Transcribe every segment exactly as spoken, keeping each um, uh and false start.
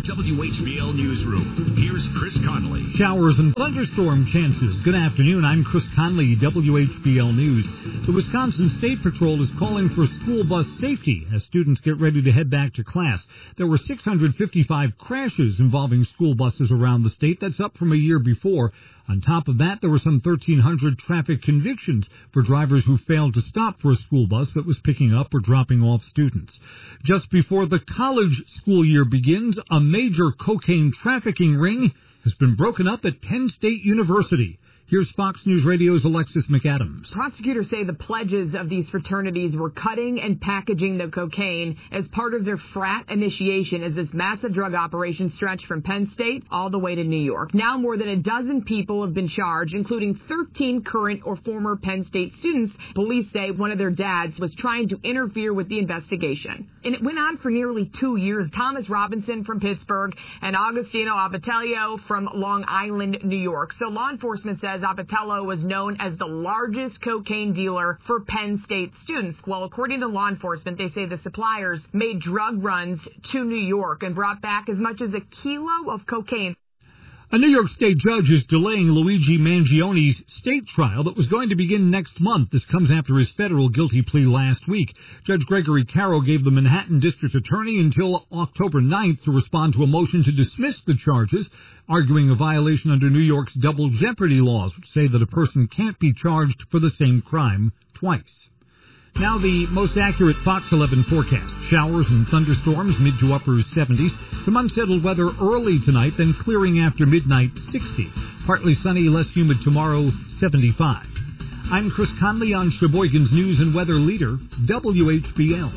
W H B L Newsroom. Here's Chris Conley. Showers and thunderstorm chances. Good afternoon. I'm Chris Conley, W H B L News. The Wisconsin State Patrol is calling for school bus safety as students get ready to head back to class. There were six hundred fifty-five crashes involving school buses around the state. That's up from a year before. On top of that, there were some thirteen hundred traffic convictions for drivers who failed to stop for a school bus that was picking up or dropping off students. Just before the college school year begins, a major cocaine trafficking ring has been broken up at Penn State University. Here's Fox News Radio's Alexis McAdams. Prosecutors say the pledges of these fraternities were cutting and packaging the cocaine as part of their frat initiation as this massive drug operation stretched from Penn State all the way to New York. Now more than a dozen people have been charged, including thirteen current or former Penn State students. Police say one of their dads was trying to interfere with the investigation. And it went on for nearly two years. Thomas Robinson from Pittsburgh and Agostino Abatello from Long Island, New York. So law enforcement says Abatello was known as the largest cocaine dealer for Penn State students. Well, according to law enforcement, they say the suppliers made drug runs to New York and brought back as much as a kilo of cocaine. A New York State judge is delaying Luigi Mangione's state trial that was going to begin next month. This comes after his federal guilty plea last week. Judge Gregory Caro gave the Manhattan District Attorney until October ninth to respond to a motion to dismiss the charges, arguing a violation under New York's double jeopardy laws, which say that a person can't be charged for the same crime twice. Now the most accurate Fox eleven forecast. Showers and thunderstorms, mid to upper seventies. Some unsettled weather early tonight, then clearing after midnight, sixty. Partly sunny, less humid tomorrow, seventy-five. I'm Chris Conley on Sheboygan's News and Weather Leader, W H B L.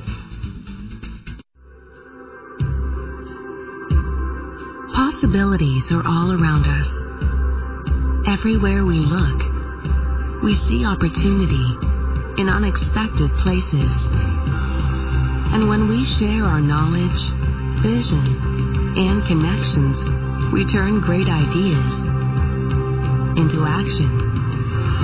Possibilities are all around us. Everywhere we look, we see opportunity in unexpected places. And when we share our knowledge, vision, and connections, we turn great ideas into action.